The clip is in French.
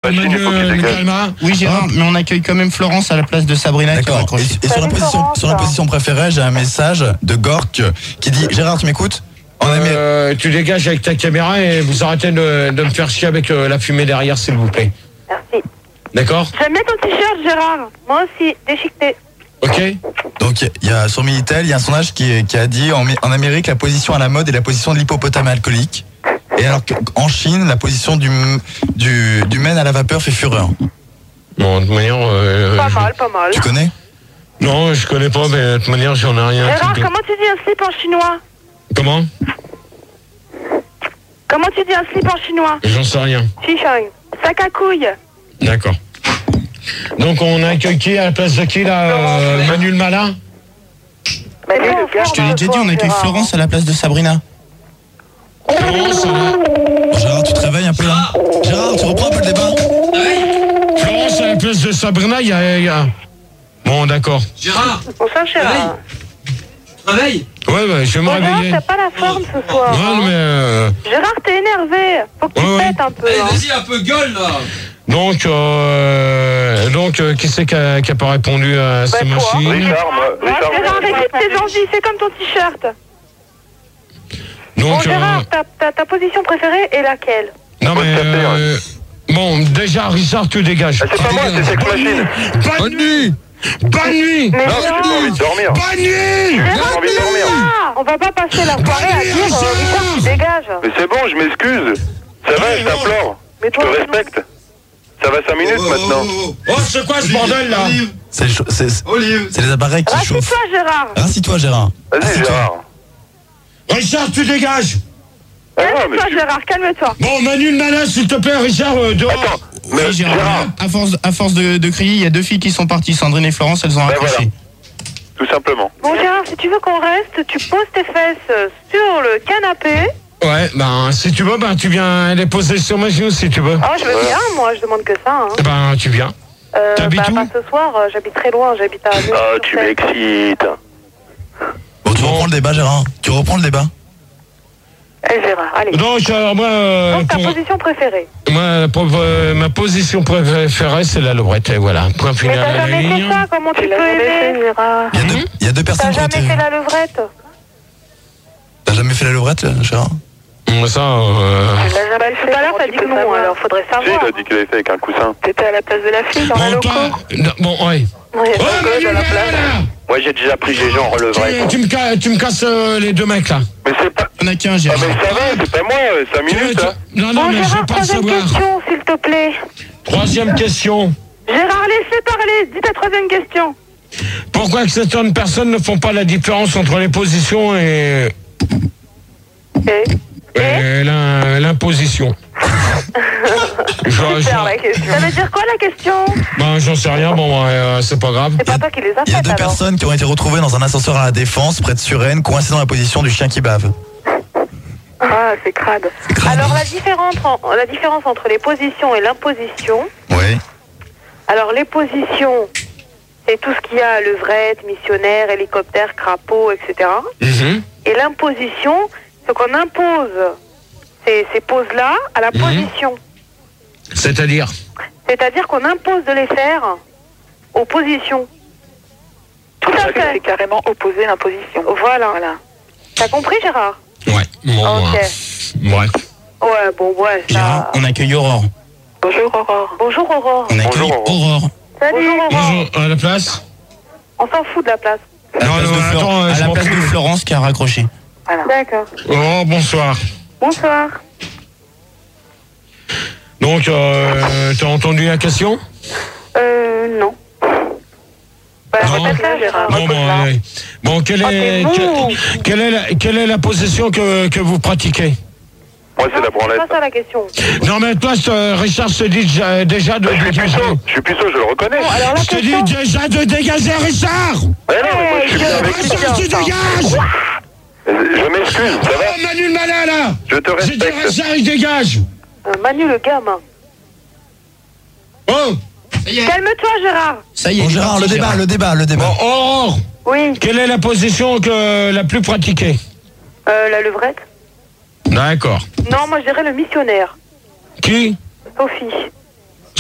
machine, il faut qu'il dégage. Oui, Gérard, mais on accueille quand même Florence à la place de Sabrina. D'accord. Et sur la position préférée, j'ai un message de Gork qui dit Gérard, tu m'écoutes? Tu dégages avec ta caméra et vous arrêtez de me faire chier avec la fumée derrière, s'il vous plaît. Merci. D'accord? J'aime bien ton t-shirt, Gérard. Moi aussi, déchiqueté. Ok. Donc il y a sur Minitel, il y a un sondage qui a dit en Amérique la position à la mode est la position de l'hippopotame alcoolique. Et alors qu'en Chine, la position du men à la vapeur fait fureur. Bon, de toute manière... Pas mal. Tu connais? Non, je connais pas, mais de toute manière, j'en ai rien. Gérard, comment tu dis un slip en chinois? Comment? Comment tu dis un slip en chinois? J'en sais rien. Chichang. Sac à couilles. D'accord. Donc on accueille qui à la place de qui là? Manu le malin? Je te l'ai déjà dit, on accueille Florence à la place de Sabrina. Florence, Gérard, tu te réveilles un peu là? Gérard, tu reprends un peu le débat? Florence à la place de Sabrina, il y a... Bon, d'accord. Gérard! Bonsoir, Gérard. Réveille! Ouais, je vais me réveiller. Gérard, t'as pas la forme ce soir. Ouais, mais... Gérard, t'es énervé. Faut que tu pètes un peu. Allez, vas-y, un peu gueule là! Donc, qui c'est qui a pas répondu à ces machines? Gérard, écoute tes envies, c'est comme ton t-shirt. Donc, bon, Gérard, ta position préférée est laquelle? Non, mais... bon, déjà, Richard, tu dégages. C'est pas moi, c'est cette machine. Bonne nuit! Bonne nuit! Mais non, j'ai pas envie de dormir. Bonne nuit! J'ai pas envie de dormir. On va pas passer la soirée à dire Richard, tu dégages. Mais c'est bon, je m'excuse. Ça va, je t'implore. Je te respecte. Ça va 5 minutes maintenant. Oh, c'est quoi ce bordel là? C'est les appareils qui chauffent. Rassis-toi, Gérard. Rassis-toi, Gérard. Vas-y, Gérard. Richard, tu dégages! Calme-toi, Gérard, calme-toi. Bon, Manu le malin, s'il te plaît, Richard, dehors. Attends, mais Oui, Gérard, Gérard, à force de crier, il y a 2 filles qui sont parties, Sandrine et Florence, elles ont accroché. voilà. Tout simplement. Bon, Gérard, si tu veux qu'on reste, tu poses tes fesses sur le canapé. Ouais, ben, si tu veux, ben, tu viens les poser sur ma genou, si tu veux. Ah, je veux bien, moi, je demande que ça. Hein. Ben, tu viens. T'habites où? Pas ce soir, j'habite très loin, j'habite à... Ah, tu m'excites. Bon, tu reprends le débat, Gérard. Tu reprends le débat. Eh, Gérard, allez. Donc, moi... Donc, ta position préférée? Ma position préférée, c'est la levrette, et voilà. Point Mais final t'as à la jamais ligne. fait ça, comment tu peux aimer, Gérard? Il y a deux personnes T'as qui ont jamais été... fait la levrette? T'as jamais fait la levrette, Gérard? Ça, Tout à l'heure, t'as dit que non, alors faudrait Si, il savoir. a dit qu'il avait fait avec un coussin. T'étais à la place de la fille, dans la bon, loco? bon, ouais. Ouais, Oh, Manu le malin, là! Moi, j'ai déjà pris des gens en releveraient. Tu me casses les 2 mecs, là. Mais c'est pas... On a qu'un, Ah, Gérard. mais ça va, c'est pas moi, 5 minutes, hein. Non, Bon, mais je Gérard, veux pas le troisième savoir. question, s'il te plaît. Troisième question. Gérard, laissez parler. Dis ta troisième question. Pourquoi que certaines personnes ne font pas la différence entre les positions et l'imposition? Super, la question. Ça veut dire quoi, la question? Ben, j'en sais rien, bon, c'est pas grave. C'est pas toi qui les as Il y a faites, 2 alors. personnes qui ont été retrouvées dans un ascenseur à la Défense, près de Suresnes, coincées dans la position du chien qui bave. Ah, c'est crade. Alors, la différence entre les positions et l'imposition. Oui. Alors, les positions, c'est tout ce qu'il y a, levrette, missionnaire, hélicoptère, crapaud, etc. Et l'imposition, c'est qu'on impose ces poses-là à la position. C'est-à-dire qu'on impose de les faire aux positions. Tout à fait. C'est carrément opposé l'imposition. Voilà. T'as compris, Gérard? Ouais. Bon, Ok. ouais. Ouais, bon, ouais. Gérard, on accueille Aurore. Bonjour, Aurore. Bonjour, Aurore. On accueille Aurore. Salut, Aurore. Bonjour, à la place? On s'en fout de la place. À la place, à la place de Florence qui a raccroché. Voilà. D'accord. Oh, bonsoir. Bonsoir. Donc, t'as entendu la question? Non. Bah, Non. répète-la, Gérard. Bon, bon, quelle est la position que vous pratiquez? Moi, c'est la branlette. C'est pas ça la question. Non, mais toi, Richard se dit déjà de dégager. Je suis puceau, je le reconnais. Bon, alors la Je te question... dis déjà de dégager, Richard! Mais non, mais moi, je suis bien avec toi. Richard, tu dégages! Je m'excuse, ça va? Oh, Manu le malin, là! Je te J'ai dit respecte. Richard, il dégage! Manu le gamin. Oh! Calme-toi, Gérard. Ça y est. Bon, Gérard, le débat. Bon, Aurore, Oui. quelle est la position la plus pratiquée? La levrette. D'accord. Non, moi je dirais le missionnaire. Qui? Sophie.